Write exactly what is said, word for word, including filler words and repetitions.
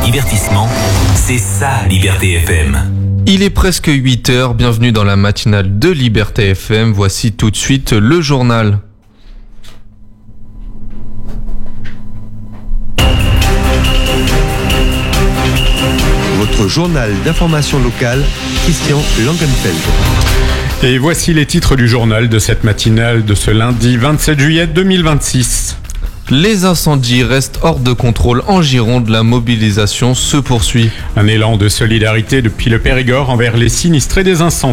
divertissement, c'est ça Liberté F M. Il est presque huit heures, bienvenue dans la matinale de Liberté F M. Voici tout de suite le journal. Votre journal d'information locale, Christian Langenfeld. Et voici les titres du journal de cette matinale de ce lundi vingt-sept juillet deux mille vingt-six. Les incendies restent hors de contrôle en Gironde, la mobilisation se poursuit. Un élan de solidarité depuis le Périgord envers les sinistrés des incendies.